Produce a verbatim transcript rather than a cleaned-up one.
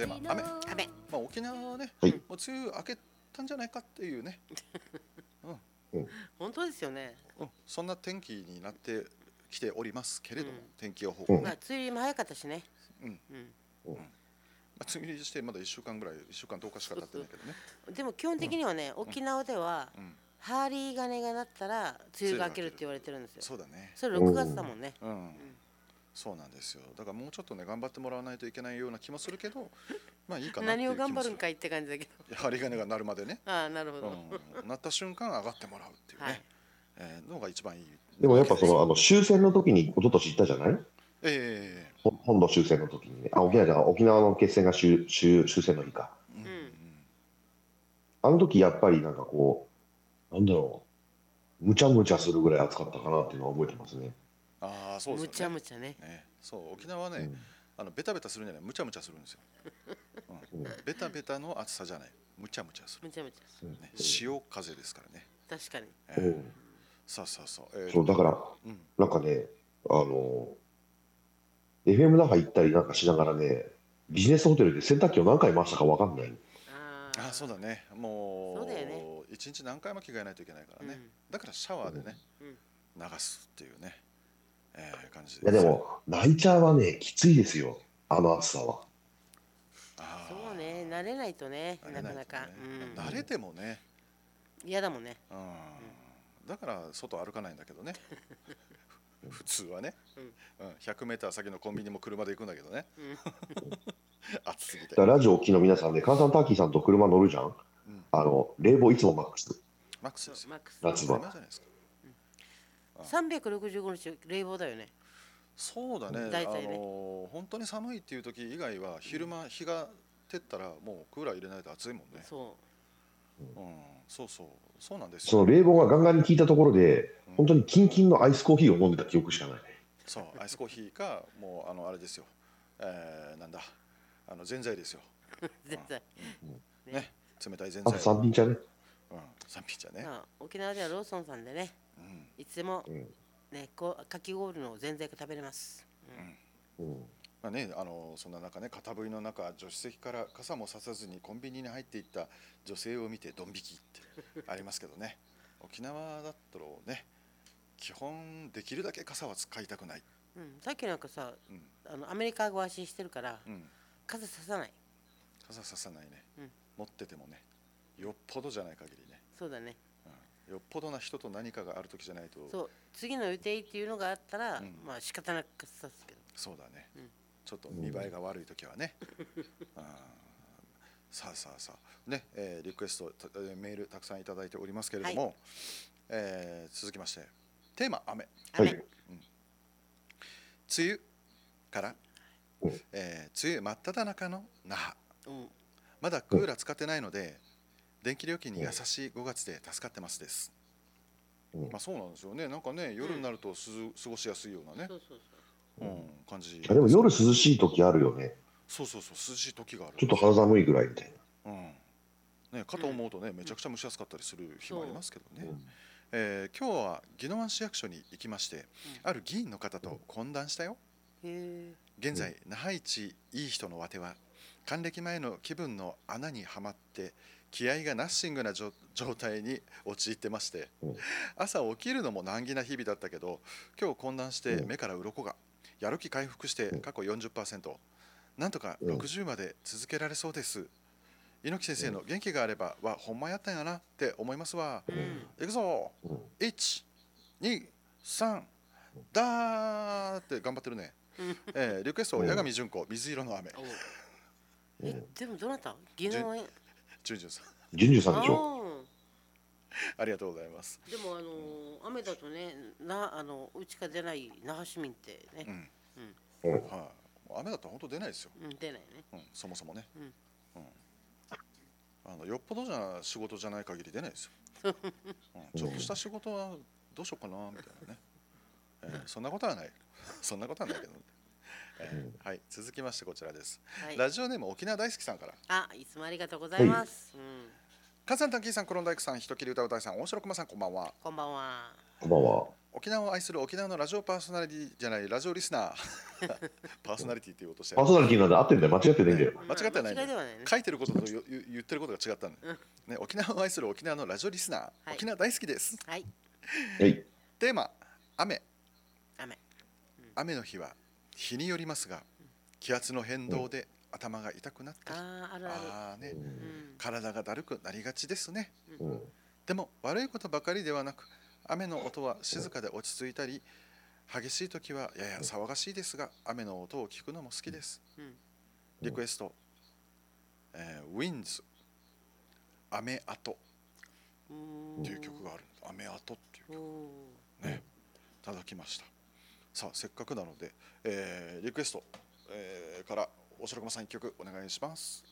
テーマ雨。 雨。 まあ沖縄はね、 はい。 もう梅雨明けたんじゃないかっていうね、 本当ですよね。 うん、そんな天気になってきておりますけれども、 うん天気予報うんまあがね、 梅雨入りも早かったしね。 うん、 うん。 まあ、梅雨入りしてまだいっしゅうかんぐらい、いっしゅうかんとおかしか経ってないけどね。 でも基本的にはね、沖縄ではうん、 ハーリー金が鳴ったら梅雨が明けるって言われてるんですよ。 そうだね。 それろくがつだもんね。 うん、そうなんですよ。だからもうちょっとね頑張ってもらわないといけないような気もするけど、まあいいかなってい何を頑う気もする。 張るんかいって感じだけど。 針金が鳴るまでね、 ああ、なるほど。 うん、鳴った瞬間上がってもらうっていうね、 はい。 えーのが一番いい。 でもやっぱその、あの、終戦の時に一昨年行ったじゃないえほ本土終戦の時にね。あ、沖縄じゃない沖縄の決戦が終、終、終戦の日か。 えうん、 うんあの時やっぱりなんかこう、なんだろう、むちゃむちゃするぐらい暑かったかなっていうのは覚えてますね。 ああそうですよね。 むちゃむちゃね。 ね、そう沖縄はね、 うんあのベタベタするんじゃない、むちゃむちゃするんですよ。うん、ベタベタの暑さじゃない、むちゃむちゃする。 むちゃむちゃ。 ね、潮風ですからね。 確かに。 えーうんさあさあさあ、えーそう、だから、 うん、 なんかね、あの、エフエム なんか行ったりなんかしながらね、ビジネスホテルで洗濯機を何回回したかわかんない。 ああそうだね、もうそうだよね一日何回も着替えないといけないからね、 うんだからシャワーでね、 うん流すっていうね、えー感じいやでも、ナイチャーはね、きついですよ。あの暑さは。 あーそうね、慣れないとね、 慣れないとねなかなか。うん慣れてもね、 嫌だもんね。 うん、だから外歩かないんだけどね普通はね、うん、ひゃくメーター先のコンビニも車で行くんだけどね、暑すぎてだからラジオをお聞きの皆さんで、カンサンターキーさんと車乗るじゃん。 うんあの、冷房いつもマックス。 マックスですよ。 マックス。 夏場当たり前じゃないですか。 さんびゃくろくじゅうごにち冷房だよね。 そうだね、 大体ねあのー本当に寒いっていう時以外は昼間日が照ったらもうクーラー入れないと暑いもんね。 そうん、そうそうそうなんですそよ。 の冷房がガンガンに効いたところで、本当にキンキンのアイスコーヒーを飲んでた記憶しかない。 そうアイスコーヒーかもうあのあれですよ、えー、なんだあのぜんざいですよ。 う。絶対。 ね冷たいぜんあとざい。 三品茶ね。 うん三品茶ね。 まあ沖縄ではローソンさんでね、 うんいつでもうんね、こうかき氷のぜんざいが食べれます。 うんまあね、あのそんな中ね片振りの中助手席から傘もささずにコンビニに入っていった女性を見てドン引きってありますけどね沖縄だったらね基本できるだけ傘は使いたくない。 うん、さっきなんかさ、 うんあのアメリカ語足してるから、 うん、 傘ささない。 傘ささないね、 うん持っててもねよっぽどじゃない限りね、 そうだね。 うん、よっぽどな人と何かがある時じゃないとそう、次の予定っていうのがあったら、 うんまあ仕方なくさすけど。 そうだね、 うんちょっと見栄えが悪い時はね、あーさあさあさあね、えーリクエストたえーメールたくさんいただいておりますけれども、えー続きましてテーマ雨、 雨。 はい梅雨から、 うんえー梅雨真っ只中の那覇、 うん。 まだクーラー使ってないので電気料金に優しいごがつで助かってますです、 うんまあそうなんですよね。なんかね夜になるとす過ごしやすいようなね、 そうそううん感じあでも夜涼しい時あるよね。 そうそうそう涼しい時があるちょっと肌寒いぐらいみたいうんね、かと思うとね、めちゃくちゃ蒸し暑かったりする日もありますけどね、 な。 えー今日は宜野湾市役所に行きまして、ある議員の方と懇談したよ。 そう。へえ。 現在、那覇一いい人のわては還暦前の気分の穴にはまって気合がナッシングなじょ状態に陥ってまして、 うん朝起きるのも難儀な日々だったけど今日懇談してうん目から鱗がやる気回復して過去 よんじゅっパーセント、なんとかろくじゅうまで続けられそうです。猪木先生の元気があればはほんまやったんやなって思いますわ。 うん。 いくぞうんいち、に、さんだーって頑張ってるね、えーリクエストうん八神純子水色の雨おうえ、でもどなた？技能へ。 純々さんジュンジュさんでしょ。 ありがとうございます。 でもあのー雨だとね、なあのうちから出ない那覇市民ってね、 うんうんはい、もう雨だったら本当出ないですよ、 うん、出ないね。 うん、そもそもね、 うんうんあのよっぽどじゃ仕事じゃない限り出ないですよ、うん、ちょっとした仕事はどうしようかなみたいなね、えーそんなことはないそんなことはないけどね、えーはい、続きましてこちらです、 はい。 ラジオネーム沖縄大好きさんから、 あ、いつもありがとうございます。うん。 カンサンタンキーさん、コロン大工さん、人切り歌う大さん、大城駒さん、こんばんは。 こんばんは。 こんばんは。 沖縄を愛する沖縄のラジオパーソナリティじゃないラジオリスナーパーソナリティって言おうとしてパーソナリティなんで合ってんだよ。間違ってないんだよ。 間違ってはないんだよ間違いではないね。 書いてることとよ言言ってることが違ったんだよ、ね、沖縄を愛する沖縄のラジオリスナー、 はい沖縄大好きです。 はい。 はい。 テーマ雨。 雨。 雨の日は日によりますが気圧の変動で頭が痛くなったり、 ああ、あるある。 あーね、 うん。 体がだるくなりがちですね。 うん。 でも悪いことばかりではなく雨の音は静かで落ち着いたり激しい時はやや騒がしいですが雨の音を聞くのも好きです。 うん。 リクエスト、えー、Winds 雨跡っていう曲がある。雨跡っていうお曲ね、いただきました。さあせっかくなので、えーリクエスト、えーからおしろくまさんいっきょくお願いします。